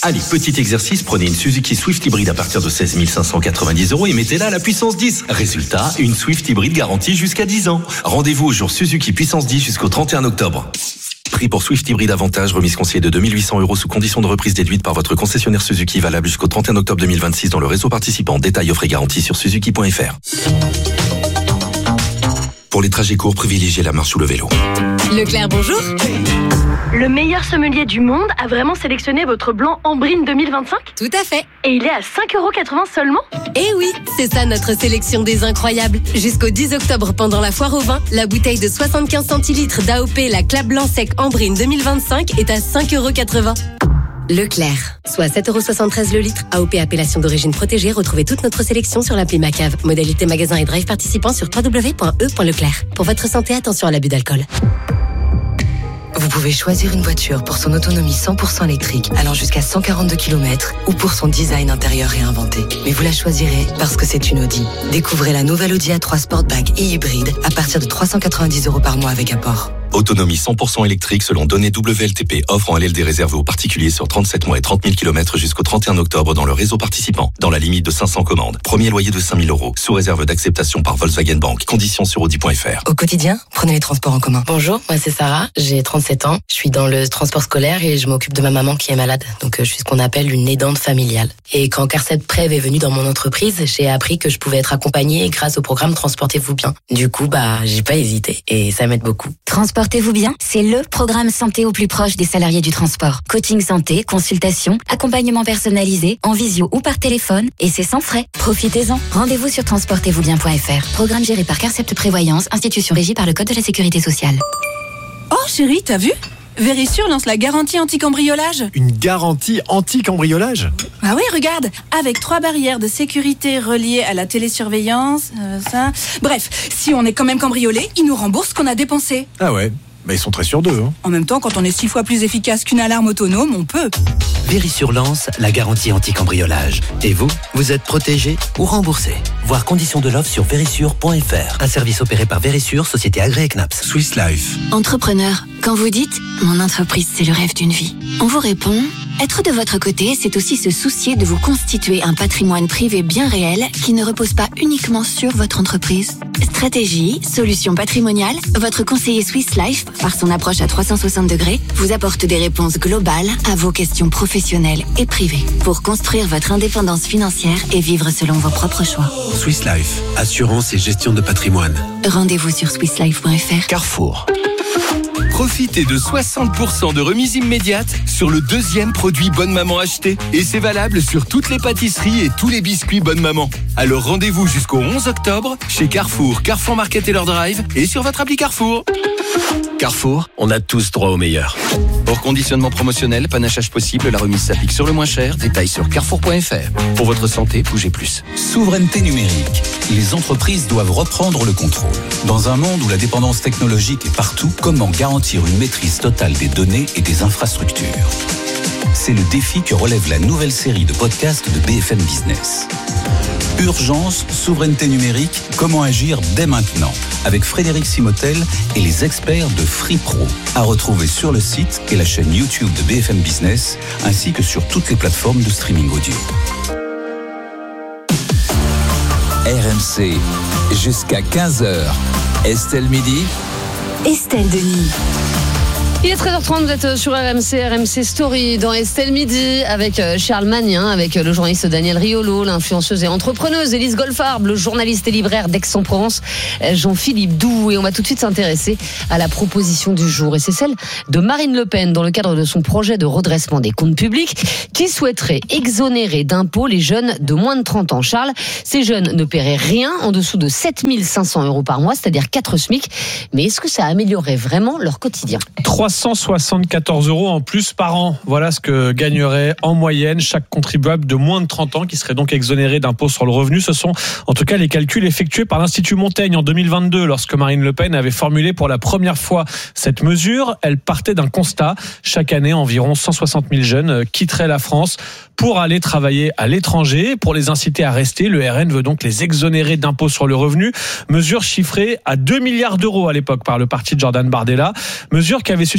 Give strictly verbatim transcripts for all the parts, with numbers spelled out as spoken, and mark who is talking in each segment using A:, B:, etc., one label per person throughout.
A: Allez, petit exercice, prenez une Suzuki Swift hybride à partir de seize mille cinq cent quatre-vingt-dix euros et mettez-la à la puissance dix. Résultat, une Swift hybride garantie jusqu'à dix ans. Rendez-vous au jour Suzuki puissance dix jusqu'au trente et un octobre. Prix pour Swift Hybrid Avantage, remise conseillée de deux mille huit cents euros sous condition de reprise déduite par votre concessionnaire Suzuki, valable jusqu'au trente et un octobre deux mille vingt-six dans le réseau participant. Détails, offres et garanties sur suzuki point f r. Pour les trajets courts, privilégiez la marche ou le vélo.
B: Leclerc, bonjour.
C: Le meilleur sommelier du monde a vraiment sélectionné votre blanc Ambrine deux mille vingt-cinq ?
B: Tout à fait.
C: Et il est à cinq euros quatre-vingts seulement ?
B: Eh oui, c'est ça notre sélection des incroyables. Jusqu'au dix octobre, pendant la foire au vin, la bouteille de soixante-quinze centilitres d'A O P, la Clap Blanc Sec Ambrine deux mille vingt-cinq est à cinq euros quatre-vingts. Leclerc, soit sept euros soixante-treize le litre. A O P appellation d'origine protégée. Retrouvez toute notre sélection sur l'appli Macave. Modalité magasin et drive participants sur w w w point e point leclerc. Pour votre santé, attention à l'abus d'alcool.
D: Vous pouvez choisir une voiture pour son autonomie cent pour cent électrique, allant jusqu'à cent quarante-deux kilomètres, ou pour son design intérieur réinventé. Mais vous la choisirez parce que c'est une Audi. Découvrez la nouvelle Audi A trois Sportback et hybride à partir de trois cent quatre-vingt-dix euros par mois avec apport.
A: Autonomie cent pour cent électrique selon données W L T P, offre en L L D réservée aux particuliers sur trente-sept mois et trente mille kilomètres jusqu'au trente et un octobre dans le réseau participant, dans la limite de cinq cents commandes. Premier loyer de cinq mille euros, sous réserve d'acceptation par Volkswagen Bank. Conditions sur audi point f r.
D: Au quotidien, prenez les transports en commun.
E: Bonjour, moi c'est Sarah, j'ai trente-sept ans, je suis dans le transport scolaire et je m'occupe de ma maman qui est malade. Donc je suis ce qu'on appelle une aidante familiale. Et quand Carcet Prev est venu dans mon entreprise, j'ai appris que je pouvais être accompagnée grâce au programme Transportez-vous bien. Du coup, bah j'ai pas hésité et ça m'aide beaucoup.
F: Transportez-vous bien, c'est le programme santé au plus proche des salariés du transport. Coaching santé, consultation, accompagnement personnalisé, en visio ou par téléphone, et c'est sans frais. Profitez-en. Rendez-vous sur transportez vous bien point f r. Programme géré par Carcept Prévoyance, institution régie par le Code de la Sécurité sociale.
G: Oh chérie, t'as vu ? Vérissure lance la garantie anti-cambriolage.
H: Une garantie anti-cambriolage ?
G: Ah oui, regarde, avec trois barrières de sécurité reliées à la télésurveillance, euh, ça... Bref, si on est quand même cambriolé, ils nous remboursent ce qu'on a dépensé.
H: Ah ouais ? Bah ils sont très sûrs d'eux. Hein.
G: En même temps, quand on est six fois plus efficace qu'une alarme autonome, on peut.
I: Vérissure lance la garantie anti-cambriolage. Et vous, vous êtes protégé ou remboursé. Voir conditions de l'offre sur vérissure point f r. Un service opéré par Vérissure, société agréée C N A P S.
J: Swiss Life.
F: Entrepreneur, quand vous dites « Mon entreprise, c'est le rêve d'une vie », on vous répond « Être de votre côté, c'est aussi se soucier de vous constituer un patrimoine privé bien réel qui ne repose pas uniquement sur votre entreprise. » Stratégie, solutions patrimoniales, votre conseiller Swiss Life, par son approche à trois cent soixante degrés, vous apporte des réponses globales à vos questions professionnelles et privées pour construire votre indépendance financière et vivre selon vos propres choix.
J: Swiss Life, assurance et gestion de patrimoine.
F: Rendez-vous sur swiss life point f r.
J: Carrefour.
K: Profitez de soixante pour cent de remise immédiate sur le deuxième produit Bonne Maman acheté. Et c'est valable sur toutes les pâtisseries et tous les biscuits Bonne Maman. Alors rendez-vous jusqu'au onze octobre chez Carrefour, Carrefour Market et leur drive et sur votre appli Carrefour.
J: Carrefour, on a tous droit au meilleur.
K: Hors conditionnement promotionnel, panachage possible, la remise s'applique sur le moins cher. Détails sur carrefour point f r. Pour votre santé, bougez plus.
L: Souveraineté numérique. Les entreprises doivent reprendre le contrôle. Dans un monde où la dépendance technologique est partout, comment garantir une maîtrise totale des données et des infrastructures ? C'est le défi que relève la nouvelle série de podcasts de B F M Business. Urgence, souveraineté numérique, comment agir dès maintenant, avec Frédéric Simotel et les experts de FreePro, à retrouver sur le site et la chaîne YouTube de B F M Business, ainsi que sur toutes les plateformes de streaming audio.
M: R M C, jusqu'à quinze heures. Estelle Midi.
F: Estelle Denis.
N: Il est treize heures trente, vous êtes sur R M C, R M C Story, dans Estelle Midi, avec Charles Magnin, avec le journaliste Daniel Riolo, l'influenceuse et entrepreneuse Élise Golfarb, le journaliste et libraire d'Aix-en-Provence, Jean-Philippe Doux. Et on va tout de suite s'intéresser à la proposition du jour. Et c'est celle de Marine Le Pen, dans le cadre de son projet de redressement des comptes publics, qui souhaiterait exonérer d'impôts les jeunes de moins de trente ans. Charles, ces jeunes ne paieraient rien en dessous de sept mille cinq cents euros par mois, c'est-à-dire quatre SMIC. Mais est-ce que ça améliorerait vraiment leur quotidien ?
O: trois cent soixante-quatorze euros en plus par an. Voilà ce que gagnerait en moyenne chaque contribuable de moins de trente ans qui serait donc exonéré d'impôt sur le revenu. Ce sont en tout cas les calculs effectués par l'Institut Montaigne en deux mille vingt-deux lorsque Marine Le Pen avait formulé pour la première fois cette mesure. Elle partait d'un constat. Chaque année, environ cent soixante mille jeunes quitteraient la France pour aller travailler à l'étranger. Pour les inciter à rester, le R N veut donc les exonérer d'impôt sur le revenu. Mesure chiffrée à deux milliards d'euros à l'époque par le parti de Jordan Bardella. Mesure qui avait suscité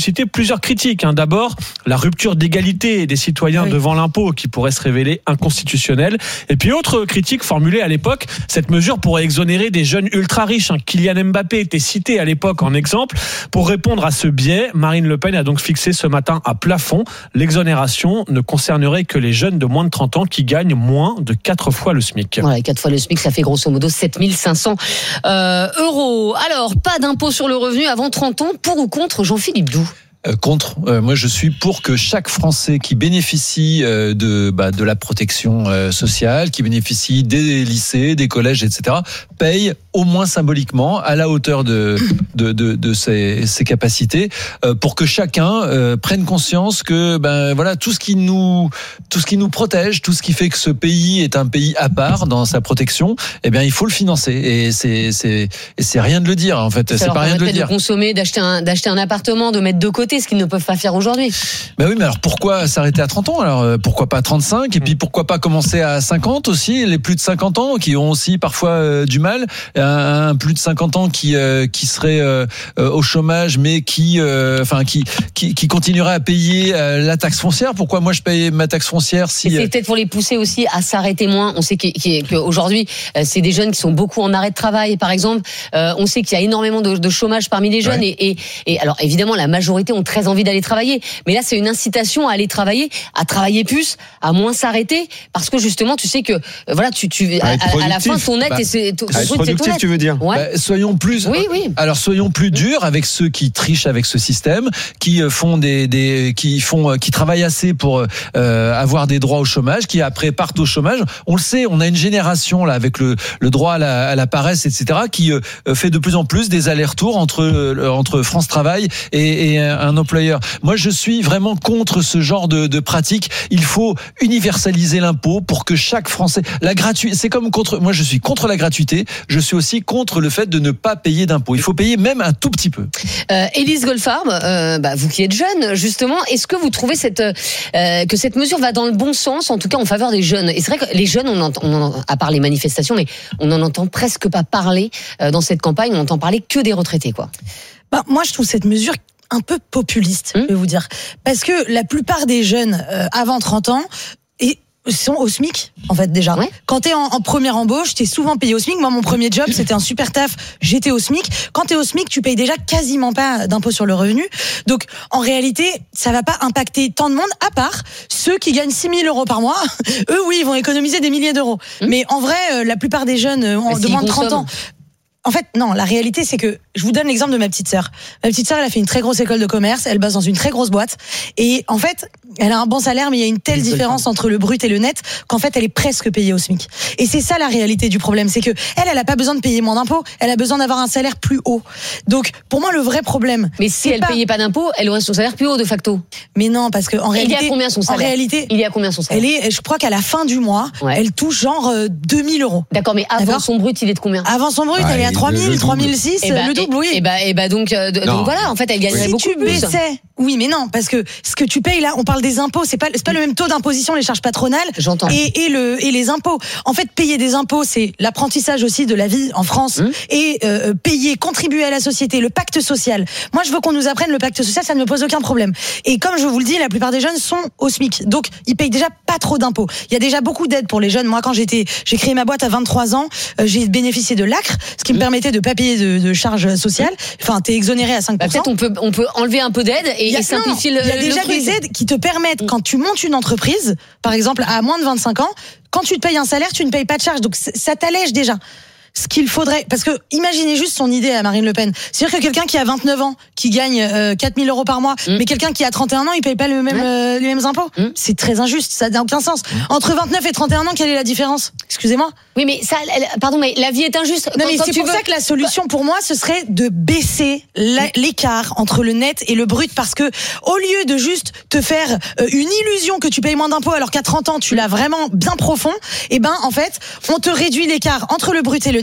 O: suscité plusieurs critiques. Hein. D'abord, la rupture d'égalité des citoyens oui. devant l'impôt qui pourrait se révéler inconstitutionnelle. Et puis, autre critique formulée à l'époque, cette mesure pourrait exonérer des jeunes ultra riches. Hein. Kylian Mbappé était cité à l'époque en exemple. Pour répondre à ce biais, Marine Le Pen a donc fixé ce matin à plafond. L'exonération ne concernerait que les jeunes de moins de trente ans qui gagnent moins de quatre fois le SMIC.
N: Voilà, quatre fois le SMIC, ça fait grosso modo sept mille cinq cents euh, euros. Alors, pas d'impôt sur le revenu avant trente ans, pour ou contre Jean-Philippe Doux?
P: Euh, contre. Euh, moi, je suis pour que chaque Français qui bénéficie euh, de bah, de la protection euh, sociale, qui bénéficie des lycées, des collèges, et cetera, paye au moins symboliquement à la hauteur de de de, de ses, ses capacités, euh, pour que chacun euh, prenne conscience que ben voilà tout ce qui nous tout ce qui nous protège, tout ce qui fait que ce pays est un pays à part dans sa protection, eh bien il faut le financer. Et c'est c'est et c'est rien de le dire en fait.
N: Ça
P: c'est pas rien de le dire.
N: De consommer, d'acheter un d'acheter un appartement, de mettre de côté, ce qu'ils ne peuvent pas faire aujourd'hui.
P: Ben oui, mais alors pourquoi s'arrêter à trente ans? Alors pourquoi pas trente-cinq? Et puis pourquoi pas commencer à cinquante aussi? Les plus de cinquante ans qui ont aussi parfois euh, du mal. Un, un plus de cinquante ans qui euh, qui serait euh, euh, au chômage, mais qui euh, enfin qui, qui qui continuerait à payer euh, la taxe foncière. Pourquoi moi je paye ma taxe foncière si?
N: Et c'est peut-être pour les pousser aussi à s'arrêter moins. On sait qu'aujourd'hui euh, c'est des jeunes qui sont beaucoup en arrêt de travail, par exemple. Euh, on sait qu'il y a énormément de, de chômage parmi les jeunes. Ouais. Et, et et alors évidemment la majorité ont très envie d'aller travailler, mais là c'est une incitation à aller travailler, à travailler plus, à moins s'arrêter, parce que justement tu sais que voilà tu tu à, à la fin ton net
P: bah,
N: et c'est ton
P: productif, tu veux dire. Ouais. Bah, soyons plus
N: oui, oui.
P: Alors soyons plus durs avec ceux qui trichent avec ce système, qui font des des qui font qui travaillent assez pour euh, avoir des droits au chômage, qui après partent au chômage. On le sait, on a une génération là avec le le droit à la, à la paresse, et cetera, qui euh, fait de plus en plus des allers-retours entre euh, entre France Travail et, et un employeur. Moi, je suis vraiment contre ce genre de, de pratique. Il faut universaliser l'impôt pour que chaque Français, la gratuité, c'est comme contre, moi je suis contre la gratuité, je suis aussi contre le fait de ne pas payer d'impôt. Il faut payer même un tout petit peu.
N: Euh, Élise Goldfarb, euh, bah, vous qui êtes jeune, justement, est-ce que vous trouvez cette, euh, que cette mesure va dans le bon sens, en tout cas en faveur des jeunes? Et c'est vrai que les jeunes, on entend, on en, à part les manifestations, mais on n'en entend presque pas parler euh, dans cette campagne, on n'entend parler que des retraités, quoi.
Q: Bah, moi, je trouve cette mesure un peu populiste, mmh. je vais vous dire. Parce que la plupart des jeunes euh, avant trente ans et sont au SMIC, en fait, déjà. Ouais. Quand t'es en, en première embauche, t'es souvent payé au SMIC. Moi, mon premier job, c'était un super taf. J'étais au SMIC. Quand t'es au SMIC, tu payes déjà quasiment pas d'impôt sur le revenu. Donc, en réalité, ça va pas impacter tant de monde, à part ceux qui gagnent six mille euros par mois. Eux, oui, ils vont économiser des milliers d'euros. Mmh. Mais en vrai, euh, la plupart des jeunes euh, de moins de trente ans... En fait, non, la réalité, c'est que, je vous donne l'exemple de ma petite sœur. Ma petite sœur, elle a fait une très grosse école de commerce, elle bosse dans une très grosse boîte, et en fait, elle a un bon salaire, mais il y a une telle différence entre le brut et le net, qu'en fait, elle est presque payée au SMIC. Et c'est ça la réalité du problème, c'est que, elle, elle a pas besoin de payer moins d'impôts, elle a besoin d'avoir un salaire plus haut. Donc, pour moi, le vrai problème.
N: Mais si elle pas... payait pas d'impôts, elle aurait son salaire plus haut, de facto.
Q: Mais non, parce que, en réalité.
N: Il y a combien son salaire?
Q: En réalité.
N: Il y a combien son salaire?
Q: Elle est, je crois qu'à la fin du mois, ouais. elle touche genre euh, deux mille euros.
N: D'accord, mais avant D'accord son brut, il est de combien?
Q: Avant son brut, ah, elle est à trois mille, trois mille six,
N: et bah,
Q: le double, oui.
N: Et bah, et bah donc, euh, donc voilà, en fait, elle gagnerait
Q: si
N: beaucoup
Q: tu
N: plus.
Q: Baissais, oui, mais non, parce que ce que tu payes là, on parle des impôts, c'est pas, c'est pas le même taux d'imposition, les charges patronales.
N: J'entends.
Q: Et, et le, et les impôts. En fait, payer des impôts, c'est l'apprentissage aussi de la vie en France, mmh. et euh, payer, contribuer à la société, le pacte social. Moi, je veux qu'on nous apprenne le pacte social, ça ne me pose aucun problème. Et comme je vous le dis, la plupart des jeunes sont au SMIC, donc ils payent déjà pas trop d'impôts. Il y a déjà beaucoup d'aides pour les jeunes. Moi, quand j'étais, j'ai créé ma boîte à vingt-trois ans, euh, j'ai bénéficié de l'A C R, ce qui me permettait de pas payer de, de charges sociales. Enfin, t'es exonéré à cinq pour cent.
N: Bah, peut-être on peut, on peut enlever un peu d'aide et, et simplifier non, le.
Q: Il y a déjà des aides qui te permettent, quand tu montes une entreprise, par exemple à moins de vingt-cinq ans, quand tu te payes un salaire, tu ne payes pas de charges. Donc ça t'allège déjà. Ce qu'il faudrait, parce que imaginez juste son idée à Marine Le Pen. C'est-à-dire que quelqu'un qui a vingt-neuf ans, qui gagne euh, quatre mille euros par mois, mmh. mais quelqu'un qui a trente et un ans, il paye pas le même, ouais. euh, les mêmes impôts. Mmh. C'est très injuste, ça n'a aucun sens. Mmh. Entre vingt-neuf et trente et un ans, quelle est la différence? Excusez-moi.
N: Oui, mais ça, elle, pardon, mais la vie est injuste.
Q: Non,
N: quand,
Q: mais
N: quand
Q: c'est
N: tu
Q: pour
N: veux...
Q: ça que la solution pour moi, ce serait de baisser la, l'écart entre le net et le brut, parce que au lieu de juste te faire euh, une illusion que tu payes moins d'impôts alors qu'à trente ans tu l'as vraiment bien profond, et ben en fait, on te réduit l'écart entre le brut et le net.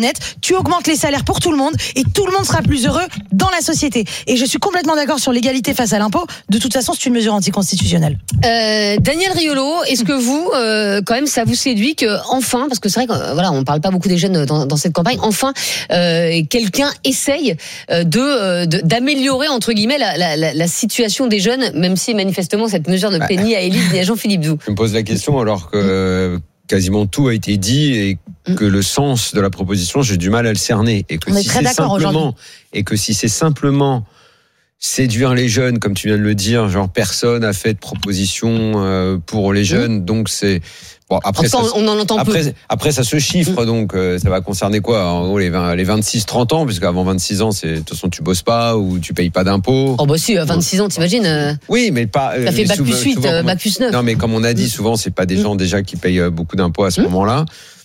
Q: net, tu augmentes les salaires pour tout le monde et tout le monde sera plus heureux dans la société. Et je suis complètement d'accord sur l'égalité face à l'impôt. De toute façon, c'est une mesure anticonstitutionnelle.
N: Euh, Daniel Riolo, est-ce que vous, euh, quand même, ça vous séduit que enfin, parce que c'est vrai que voilà, on parle pas beaucoup des jeunes dans, dans cette campagne, enfin, euh, quelqu'un essaye de, de d'améliorer entre guillemets la, la, la, la situation des jeunes, même si manifestement cette mesure ne plaît ni à Élise ni à Jean-Philippe Doux.
R: Je me pose la question alors que euh, quasiment tout a été dit et que le sens de la proposition, j'ai du mal à le cerner. Et que
Q: On est
R: si
Q: très
R: c'est
Q: d'accord
R: simplement,
Q: aujourd'hui.
R: et que si c'est simplement séduire les jeunes, comme tu viens de le dire, genre personne a fait de proposition euh, pour les jeunes, mmh. donc c'est bon. Après,
N: ça,
R: ça,
N: on en entend
R: après,
N: peu.
R: Après, ça se chiffre, mmh. donc euh, ça va concerner quoi? En gros, les vingt, les vingt-six trente ans, puisque avant vingt-six ans, c'est de toute façon tu bosses pas ou tu payes pas d'impôts.
N: Oh bah si, à vingt-six ans, t'imagines euh,
R: Oui, mais pas.
N: Ça fait bac
R: souvent,
N: plus huit,
R: souvent,
N: euh, bac plus neuf.
R: Non, mais comme on a dit, souvent c'est pas des gens déjà qui payent beaucoup d'impôts à ce mmh. moment-là.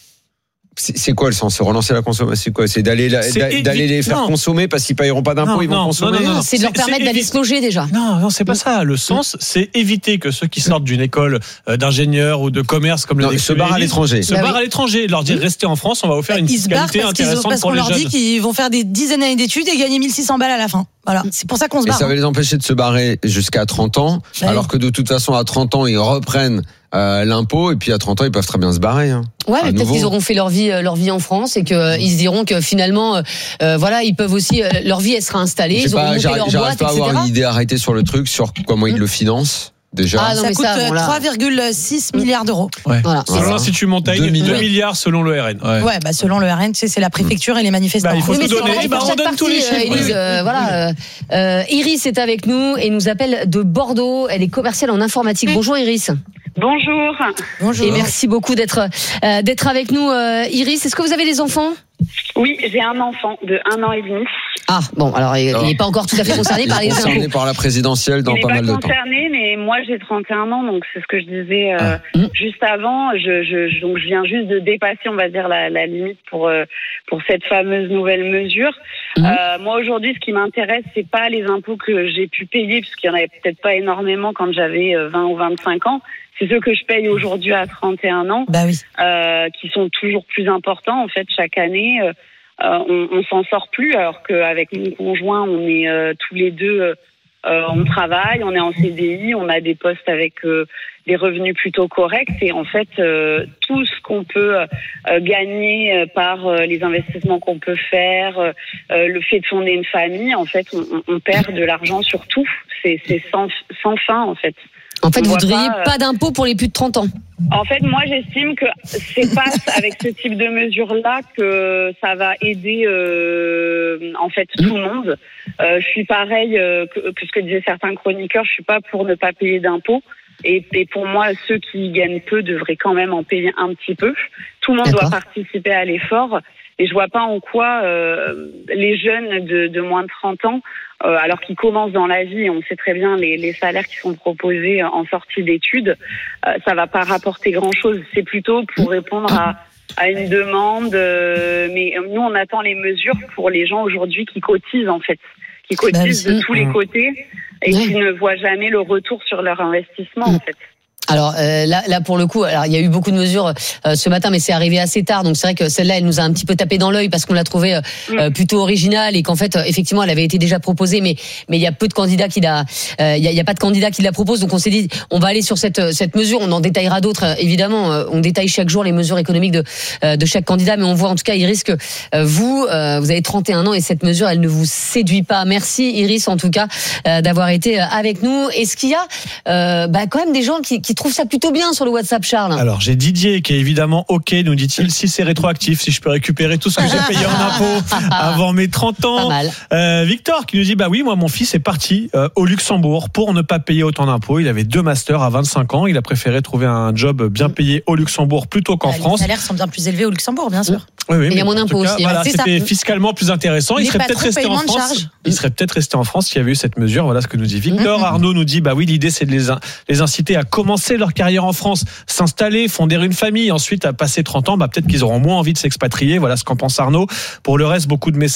R: C'est, c'est quoi le sens? C'est relancer la consommation? C'est quoi? C'est d'aller, la, c'est d'aller évi- les faire non. consommer parce qu'ils paieront pas d'impôts, non, ils vont non, consommer?
N: Non, non, non, c'est de leur permettre d'aller se loger déjà.
O: Non, non, c'est pas ça. Le sens, c'est éviter que ceux qui sortent d'une école d'ingénieur ou de commerce comme
R: non,
O: le
R: se barrent à l'étranger.
O: Se
R: bah
O: barrent
R: oui.
O: à l'étranger et leur dire restez en France, on va vous faire une fiscalité intéressante
Q: parce
O: pour
Q: les
O: les
Q: jeunes. Parce qu'on leur
O: jeunes.
Q: dit qu'ils vont faire des dizaines d'années d'études et gagner mille six cents balles à la fin. Voilà, c'est pour ça qu'on se barre.
R: Et ça va les empêcher de se barrer jusqu'à trente ans, bah alors oui. que de toute façon à trente ans ils reprennent euh, l'impôt et puis à trente ans ils peuvent très bien se barrer. Hein,
N: ouais, mais peut-être qu'ils auront fait leur vie, leur vie en France et qu'ils euh, se diront que finalement, euh, voilà, ils peuvent aussi euh, leur vie elle sera installée, ils auront monté leur boîte,
R: pas à avoir une idée arrêtée sur le truc, sur comment ils le financent. Déjà.
Q: Ah non, ça coûte ça, bon, trois virgule six milliards d'euros.
O: Ouais. Voilà. Selon voilà. l'Institut Montaigne, deux milliards selon le R N.
Q: Ouais, ouais bah selon le R N, tu sais, c'est la préfecture et les manifestants.
O: Bah, il faut
N: oui,
O: tout donner.
N: Vrai,
O: bah, on donne
N: partie,
O: tous les chiffres.
N: Élise, euh, voilà, euh, Iris est avec nous et nous appelle de Bordeaux. Elle est commerciale en informatique. Bonjour Iris.
S: Bonjour.
N: Bonjour. Et merci beaucoup d'être euh, d'être avec nous, euh, Iris. Est-ce que vous avez des enfants?
S: Oui, j'ai un enfant de un an et demi.
N: Ah bon, alors il n'est pas encore tout à fait concerné par les impôts.
R: Concerné par la présidentielle dans pas, pas mal de temps.
S: Il n'est pas concerné, mais moi j'ai trente et un ans, donc c'est ce que je disais euh, ah. juste avant. Je, je, donc je viens juste de dépasser, on va dire, la, la limite pour euh, pour cette fameuse nouvelle mesure. Mmh. Euh, moi aujourd'hui, ce qui m'intéresse, c'est pas les impôts que j'ai pu payer, puisqu'il y en avait peut-être pas énormément quand j'avais vingt ou vingt-cinq ans. C'est ceux que je paye aujourd'hui à trente et un ans,
Q: bah oui.
S: euh, qui sont toujours plus importants en fait chaque année. Euh, on, on s'en sort plus, alors qu'avec mon conjoint, on est euh, tous les deux, euh, on travaille, on est en C D I, on a des postes avec euh, des revenus plutôt corrects, et en fait, euh, tout ce qu'on peut euh, gagner par euh, les investissements qu'on peut faire, euh, le fait de fonder une famille, en fait, on, on perd de l'argent sur tout. C'est, c'est sans, sans fin, en fait.
N: En fait,
S: on
N: vous ne voudriez
S: pas, euh...
N: pas d'impôts pour les plus de trente ans?
S: En fait, moi, j'estime que c'est pas avec ce type de mesure-là que ça va aider, euh, en fait, tout le monde. Euh, je suis pareil euh, que, que ce que disaient certains chroniqueurs. Je suis pas pour ne pas payer d'impôts. Et, et pour moi, ceux qui gagnent peu devraient quand même en payer un petit peu. Tout le monde D'accord. doit participer à l'effort. Et je vois pas en quoi euh, les jeunes de, de moins de trente ans, euh, alors qu'ils commencent dans la vie, et on sait très bien les, les salaires qui sont proposés en sortie d'études, euh, ça va pas rapporter grand-chose. C'est plutôt pour répondre à, à une demande. Euh, mais nous, on attend les mesures pour les gens aujourd'hui qui cotisent, en fait, qui cotisent de tous les côtés et qui ne voient jamais le retour sur leur investissement, en fait.
N: Alors euh, là, là pour le coup, alors il y a eu beaucoup de mesures euh, ce matin, mais c'est arrivé assez tard, donc c'est vrai que celle-là, elle nous a un petit peu tapé dans l'œil parce qu'on l'a trouvée euh, plutôt originale et qu'en fait, euh, effectivement, elle avait été déjà proposée, mais mais il y a peu de candidats qui la, euh, il y a, il y a pas de candidats qui la proposent, donc on s'est dit, on va aller sur cette cette mesure, on en détaillera d'autres, euh, évidemment, euh, on détaille chaque jour les mesures économiques de euh, de chaque candidat, mais on voit en tout cas, Iris, que euh, vous, euh, vous avez trente et un ans et cette mesure, elle ne vous séduit pas. Merci Iris, en tout cas, euh, d'avoir été avec nous. Est-ce qu'il y a, euh, bah quand même des gens qui, qui trouve ça plutôt bien sur le WhatsApp, Charles?
O: Alors, j'ai Didier qui est évidemment OK, nous dit-il, si c'est rétroactif, si je peux récupérer tout ce que j'ai payé en impôts avant mes trente ans. Euh, Victor qui nous dit, bah oui, moi, mon fils est parti euh, au Luxembourg pour ne pas payer autant d'impôts. Il avait deux masters à vingt-cinq ans. Il a préféré trouver un job bien payé au Luxembourg plutôt qu'en
Q: bah,
O: France.
Q: Les salaires sont bien plus élevés au Luxembourg, bien sûr.
O: Oui, oui,
N: il y a moins d'impôts aussi.
O: Voilà,
N: c'est
O: c'était
N: ça.
O: fiscalement plus intéressant. Il
Q: Les
O: serait peut-être resté en France. Il serait peut-être resté en France s'il y avait eu cette mesure. Voilà ce que nous dit Victor. Mmh. Arnaud nous dit, bah oui, l'idée c'est de les, les inciter à commencer leur carrière en France, s'installer, fonder une famille, ensuite à passer trente ans, bah peut-être qu'ils auront moins envie de s'expatrier. Voilà ce qu'en pense Arnaud. Pour le reste, beaucoup de messages.